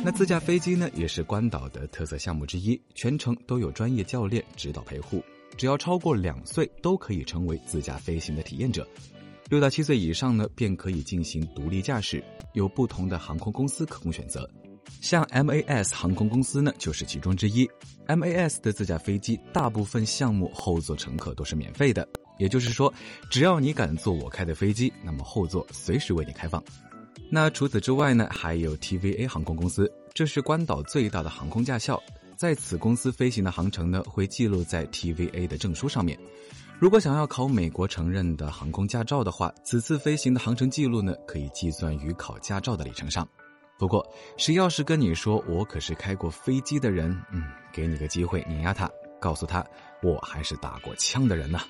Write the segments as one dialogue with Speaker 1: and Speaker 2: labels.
Speaker 1: 那自驾飞机呢，也是关岛的特色项目之一，全程都有专业教练指导陪护，只要超过2岁都可以成为自驾飞行的体验者。6到7岁以上呢，便可以进行独立驾驶，有不同的航空公司可供选择。像 MAS 航空公司呢，就是其中之一。MAS 的自驾飞机大部分项目后座乘客都是免费的，也就是说，只要你敢坐我开的飞机，那么后座随时为你开放。那除此之外呢，还有 TVA 航空公司，这是关岛最大的航空驾校，在此公司飞行的航程呢，会记录在 TVA 的证书上面。如果想要考美国承认的航空驾照的话，此次飞行的航程记录呢，可以计算于考驾照的里程上。不过，谁要是跟你说我可是开过飞机的人，给你个机会碾压他，告诉他我还是打过枪的人呢。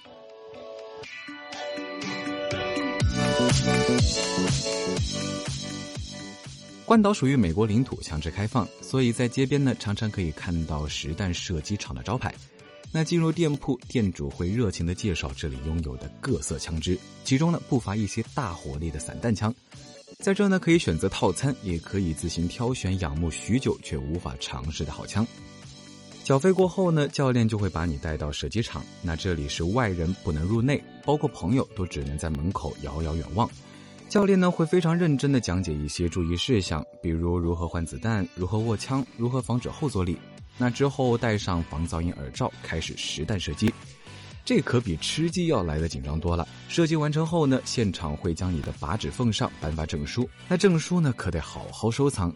Speaker 1: 关岛属于美国领土，强制开放，所以在街边呢，常常可以看到实弹射击场的招牌。那进入店铺，店主会热情地介绍这里拥有的各色枪支，其中呢不乏一些大火力的散弹枪。在这呢，可以选择套餐，也可以自行挑选仰慕许久却无法尝试的好枪。缴费过后呢，教练就会把你带到射击场，那这里是外人不能入内，包括朋友都只能在门口遥遥远望。教练呢会非常认真地讲解一些注意事项，比如如何换子弹，如何握枪，如何防止后坐力。那之后戴上防噪音耳罩，开始实弹射击。这可比吃鸡要来的紧张多了。射击完成后呢，现场会将你的靶指缝上颁发证书，那证书呢可得好好收藏。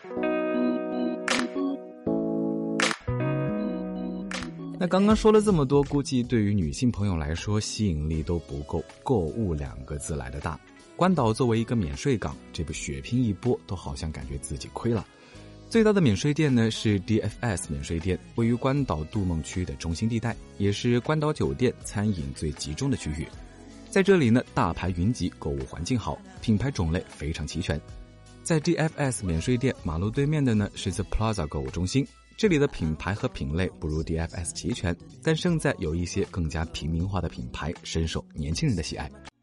Speaker 1: 那刚刚说了这么多，估计对于女性朋友来说，吸引力都不够购物2个字来的大。关岛作为一个免税港，这部血拼一波都好像感觉自己亏了。最大的免税店呢是 DFS 免税店，位于关岛杜梦区的中心地带，也是关岛酒店餐饮最集中的区域。在这里呢，大牌云集，购物环境好，品牌种类非常齐全。在 DFS 免税店马路对面的呢是 The Plaza 购物中心，这里的品牌和品类不如 DFS 齐全，但胜在有一些更加平民化的品牌深受年轻人的喜爱。